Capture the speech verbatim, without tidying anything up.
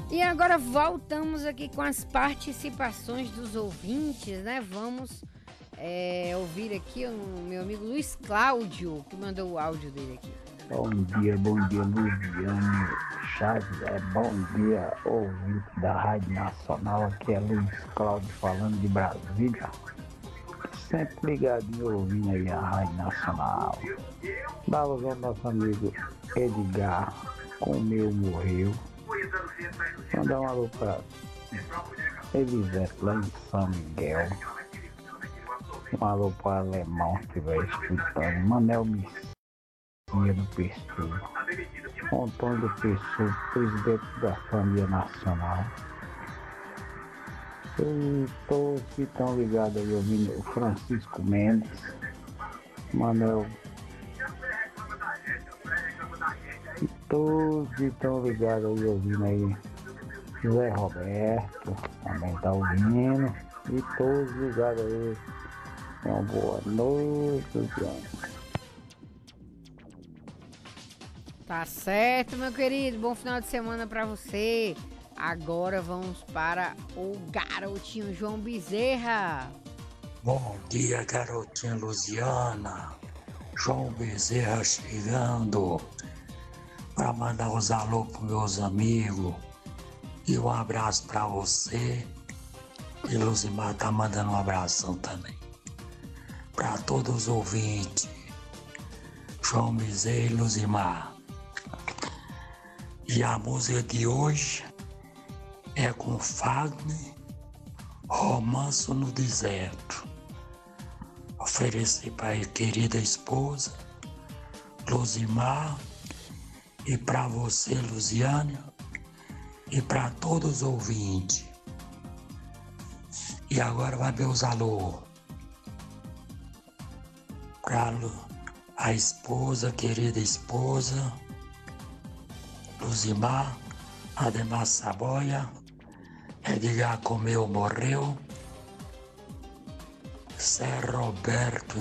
E agora voltamos aqui com as participações dos ouvintes, né? Vamos é, ouvir aqui o meu amigo Luiz Cláudio, que mandou o áudio dele aqui. Bom dia, bom dia, Luiziane Chaves, é bom dia, ouvinte da Rádio Nacional, aqui é Luiz Cláudio falando de Brasília, sempre ligadinho ouvindo aí a Rádio Nacional. Dava ver nosso amigo Edgar, com o meu morreu, mandar um alô pra Elisete lá em São Miguel, um alô para Alemão que estiver escutando, Manel Messias do Pessoa, Antônio do Pessoa, presidente da família nacional, e todos que estão ligados aí ouvindo o Francisco Mendes, Manel, e todos que estão ligados aí ouvindo aí, Zé Roberto também está ouvindo, e todos ligados aí, uma boa noite, Luciano. Tá certo, meu querido. Bom final de semana pra você. Agora vamos para o garotinho João Bezerra. Bom dia, garotinha Luziana. João Bezerra chegando para mandar os alô pros meus amigos. E um abraço para você. E Luzimar tá mandando um abração também. Para todos os ouvintes. João Bezerra e Luzimar. E a música de hoje é com Fagner, Romance no Deserto. Ofereci para a querida esposa, Luzimar, e para você, Luziane, e para todos os ouvintes. E agora vai meus alô. Para a esposa, querida esposa, Luzimar, Ademar Saboia, Edgar Comeu Morreu, Zé Roberto